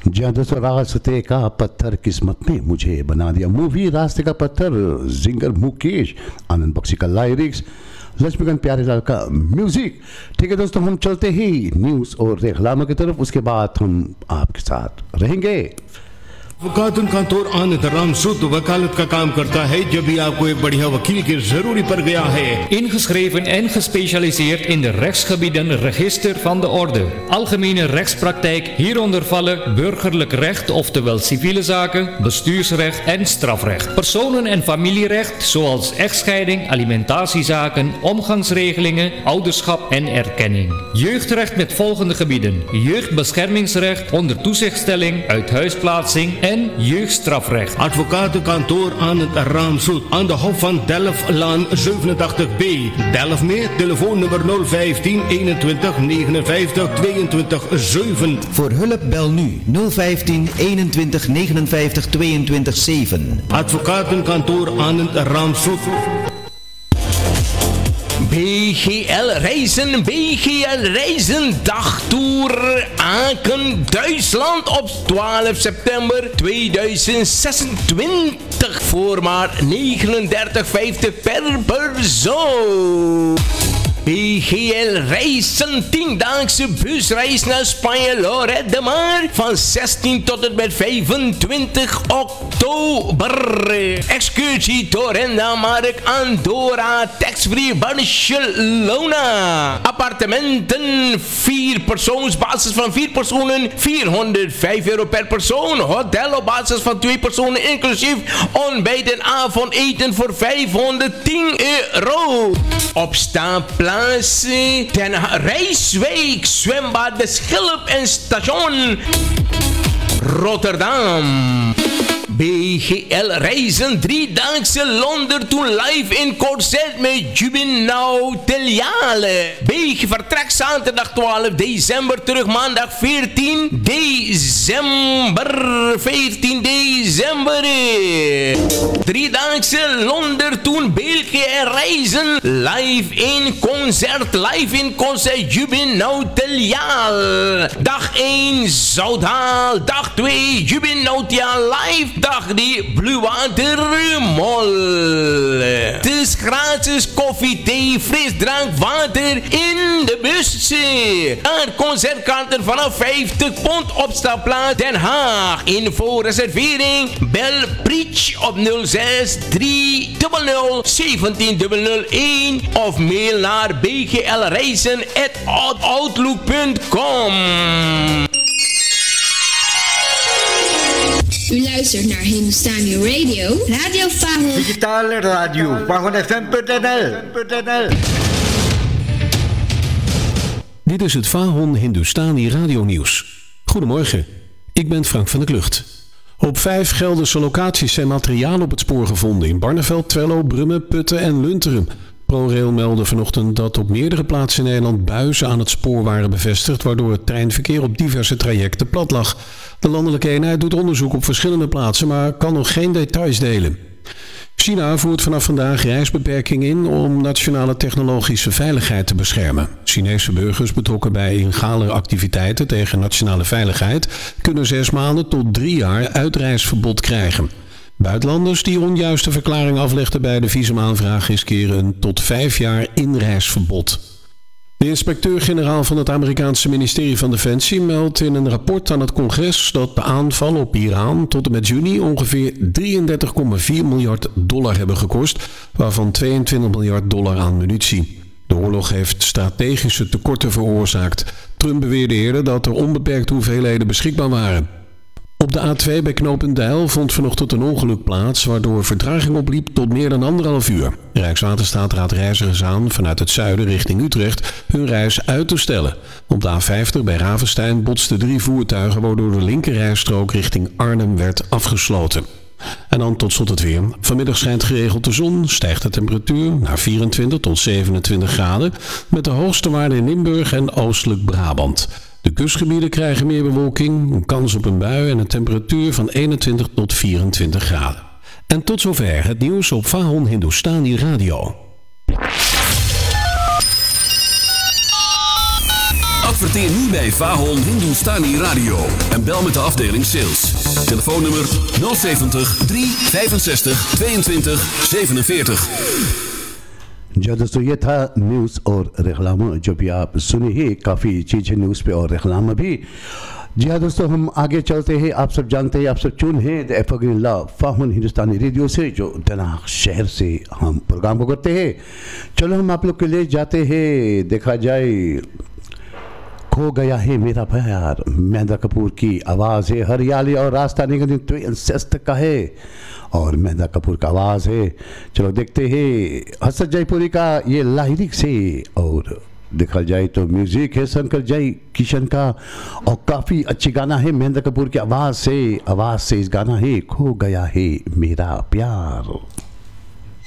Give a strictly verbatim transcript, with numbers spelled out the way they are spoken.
जहाँ दस रास्ते का पत्थर किस्मत ने मुझे बना दिया, मूवी रास्ते का पत्थर, जिंगर मुकेश, आनंद बख्शी का लाइरिक्स, लक्ष्मीकांत प्यारेलाल का म्यूजिक। ठीक है दोस्तों, हम चलते ही न्यूज़ और रेखलामा की तरफ, उसके बाद हम आपके साथ रहेंगे। वकातुल कांतोर आनंद रामसूद वकालत का काम करता है जब भी आपको एक बढ़िया वकील की जरूरी पड़ गया है। Ingeschreven en gespecialiseerd in de rechtsgebieden Register van de Orde. Algemene rechtspraktijk, hieronder vallen burgerlijk recht, oftewel civiele zaken, bestuursrecht en strafrecht. Personen- en familierecht, zoals echtscheiding, alimentatiezaken, omgangsregelingen, ouderschap en erkenning. Jeugdrecht met volgende gebieden: jeugdbeschermingsrecht, onder toezichtstelling, uithuisplaatsing en jeugdstrafrecht. Advocatenkantoor Anand Ramsoet aan de Hof van Delftlaan zevenentachtig B. Delft meer, telefoonnummer nul vijftien eenentwintig negenenvijftig tweeëntwintig zeven. Voor hulp bel nu nul vijftien eenentwintig negenenvijftig tweeëntwintig zeven. Advocatenkantoor Anand Ramsoet. B G L Reizen, B G L Reizen, dagtoer Aken, Duitsland op twaalf september tweeduizend zesentwintig voor maar negenendertig vijftig per persoon. B G L Reizen, tiendaagse busreis naar Spanje, Lloret de Mar, van zestien tot en met vijfentwintig oktober. Excursie Torrenda, Mark, Andorra, tax-free Barcelona. Appartementen, vier persoons, basis van vier personen, vierhonderdvijf euro per persoon. Hotel op basis van twee personen, inclusief ontbijt en avondeten voor vijfhonderdtien euro. Opstaanplaats Den Rijswijk, zwembad De Schilp en station Rotterdam. B G L Reizen, driedaagse Londen to live in concert met Jubinau Teliale. B G vertrek zaterdag twaalf december, terug maandag veertien december. veertien december. Driedaagse Londen to België Reizen, live in concert, live in concert Jubinau Teliale. Dag één Zouthaal, dag twee Jubinau Teliale live. Dag die Blue Water Mall. Het is gratis koffie, thee, frisdrank, water in de bus. Een concertkaarten vanaf vijftig pond, opstapplaats Den Haag. Info reservering bel Preach op nul zes drie nul nul een zeven nul nul een of mail naar b g l reizen at outlook punt com. U luistert naar Hindustani Radio, Radio Fahon. Digitale radio, Fahon F M punt n l. Dit is het Fahon Hindustani Radio Nieuws. Goedemorgen, ik ben Frank van der Klucht. Op vijf Gelderse locaties zijn materiaal op het spoor gevonden in Barneveld, Twello, Brummen, Putten en Lunteren. ProRail meldde vanochtend dat op meerdere plaatsen in Nederland buizen aan het spoor waren bevestigd, waardoor het treinverkeer op diverse trajecten plat lag. De landelijke eenheid doet onderzoek op verschillende plaatsen, maar kan nog geen details delen. China voert vanaf vandaag reisbeperkingen in om nationale technologische veiligheid te beschermen. Chinese burgers betrokken bij illegale activiteiten tegen nationale veiligheid kunnen zes maanden tot drie jaar uitreisverbod krijgen. Buitenlanders die onjuiste verklaring aflegden bij de visumaanvraag riskeren een tot vijf jaar inreisverbod. De inspecteur-generaal van het Amerikaanse ministerie van Defensie meldt in een rapport aan het congres dat de aanvallen op Iran tot en met juni ongeveer drieëndertig komma vier miljard dollar hebben gekost, waarvan tweeëntwintig miljard dollar aan munitie. De oorlog heeft strategische tekorten veroorzaakt. Trump beweerde eerder dat er onbeperkte hoeveelheden beschikbaar waren. Op de A twee bij Knopendijl vond vanochtend een ongeluk plaats, waardoor vertraging opliep tot meer dan anderhalf uur. Rijkswaterstaat raadt reizigers aan vanuit het zuiden richting Utrecht hun reis uit te stellen. Op de A vijftig bij Ravenstein botsten drie voertuigen, waardoor de linkerrijstrook richting Arnhem werd afgesloten. En dan tot slot het weer. Vanmiddag schijnt geregeld de zon, stijgt de temperatuur naar vierentwintig tot zevenentwintig graden, met de hoogste waarde in Limburg en oostelijk Brabant. De kustgebieden krijgen meer bewolking, een kans op een bui en een temperatuur van eenentwintig tot vierentwintig graden. En tot zover het nieuws op Fahon Hindustani Radio. Adverteer nu bij Fahon Hindustani Radio en bel met de afdeling sales. Telefoonnummer nul zeventig, drie vijfenzestig, tweeëntwintig zevenenveertig. जी दोस्तों, ये था न्यूज़ और रेखलामा जो भी आप सुने हैं, काफ़ी चीज़ें न्यूज़ पे और रेखलामा भी। जी हाँ दोस्तों, हम आगे चलते हैं। आप सब जानते हैं, आप सब चुन हैं द एफरग्रीन ला फाहुन हिंदुस्तानी रेडियो से, जो दनाख शहर से हम प्रोग्राम को करते हैं। चलो हम आप लोग के लिए जाते हैं। देखा जाए, खो गया है मेरा प्यार, मेहंदा कपूर की आवाज़ है। हरियाली और रास्ता निकलने तो इंसेस्ट का है और मेहंदा कपूर का आवाज़ है। चलो देखते हैं हसरत जयपुरी का ये लाइरिक्स है, और देखा जाए तो म्यूज़िक है शंकर जय किशन का, और काफ़ी अच्छी गाना है। मेहंदा कपूर की आवाज़ से आवाज़ से इस गाना है खो गया है मेरा प्यार।